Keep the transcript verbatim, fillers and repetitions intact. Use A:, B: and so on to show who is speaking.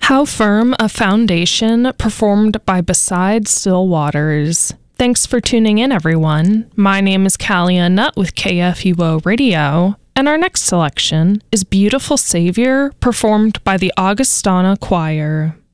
A: How Firm a Foundation, performed by Beside Still Waters. Thanks for tuning in, everyone. My name is Callie Nutt with K F U O Radio, and our next selection is Beautiful Savior, performed by the Augustana Choir.